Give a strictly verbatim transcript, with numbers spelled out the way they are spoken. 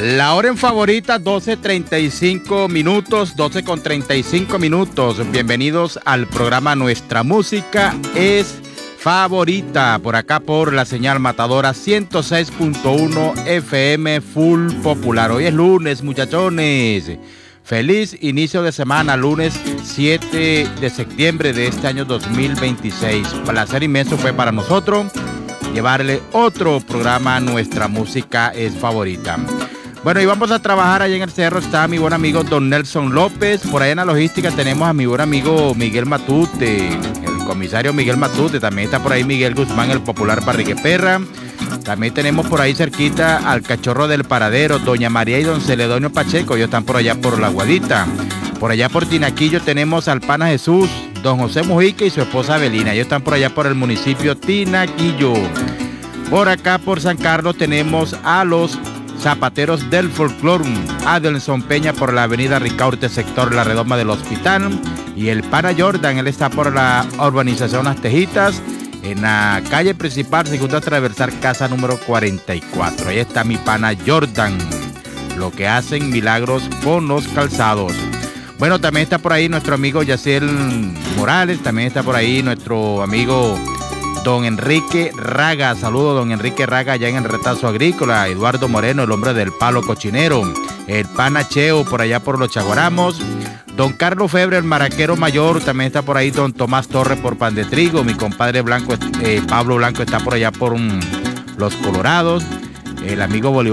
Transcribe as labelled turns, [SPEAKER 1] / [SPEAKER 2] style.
[SPEAKER 1] La hora en favorita, doce treinta y cinco minutos, doce con treinta y cinco minutos. Bienvenidos al programa Nuestra Música es Favorita, por acá por la señal matadora ciento seis punto uno F M Full Popular. Hoy es lunes, muchachones. Feliz inicio de semana, lunes siete de septiembre de este año dos mil veintiséis. Placer inmenso fue para nosotros llevarle otro programa Nuestra Música es Favorita. Bueno, y vamos a trabajar allá en el cerro. Está mi buen amigo Don Nelson López. Por ahí en la logística tenemos a mi buen amigo Miguel Matute, el comisario Miguel Matute. También está por ahí Miguel Guzmán, el popular Barriqueperra. También tenemos por ahí cerquita al cachorro del paradero, Doña María y Don Celedonio Pacheco. Ellos están por allá por La Guadita. Por allá por Tinaquillo tenemos al Pana Jesús, Don José Mujica y su esposa Avelina. Ellos están por allá por el municipio Tinaquillo. Por acá por San Carlos tenemos a los Zapateros del Folclore, Adelson Peña por la avenida Ricaurte, sector La Redoma del Hospital. Y el Pana Jordan, él está por la urbanización Las Tejitas, en la calle principal, segunda transversal, casa número cuarenta y cuatro. Ahí está mi Pana Jordan, lo que hacen milagros con los calzados. Bueno, también está por ahí nuestro amigo Yaciel Morales, también está por ahí nuestro amigo Don Enrique Raga. Saludos, Don Enrique Raga, allá en el Retazo Agrícola. Eduardo Moreno, el hombre del palo cochinero. El Pana Cheo, por allá por los Chaguaramos. Don Carlos Febre, el maraquero mayor. También está por ahí Don Tomás Torres por Pan de Trigo. Mi compadre Blanco, eh, Pablo Blanco está por allá por um, Los Colorados. El amigo Bolívar